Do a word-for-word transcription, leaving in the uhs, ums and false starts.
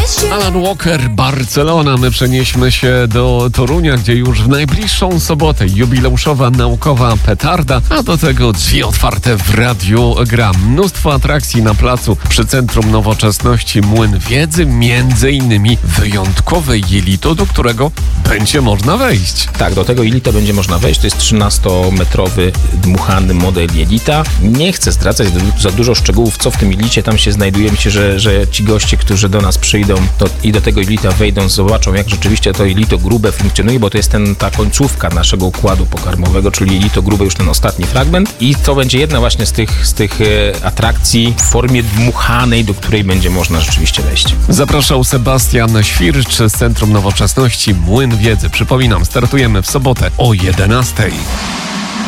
Alan Walker, Barcelona. My przenieśmy się do Torunia, gdzie już w najbliższą sobotę jubileuszowa naukowa petarda, a do tego drzwi otwarte w Radiu Gra. Mnóstwo atrakcji na placu przy Centrum Nowoczesności Młyn Wiedzy, między innymi wyjątkowe jelito, do którego będzie można wejść. Tak, do tego jelita będzie można wejść. To jest trzynastometrowy dmuchany model jelita. Nie chcę zdradzać za dużo szczegółów, co w tym jelicie tam się znajduje. Myślę, że, że ci goście, którzy do nas przyjdą to, i do tego jelita wejdą, zobaczą, jak rzeczywiście to jelito grube funkcjonuje, bo to jest ten, ta końcówka naszego układu pokarmowego, czyli jelito grube, już ten ostatni fragment. I to będzie jedna właśnie z tych, z tych e, atrakcji w formie dmuchanej, do której będzie można rzeczywiście wejść. Zapraszał Sebastian Śwircz z Centrum Nowoczesności Młyn Wiedzy. Przypominam, startujemy w sobotę o jedenastej.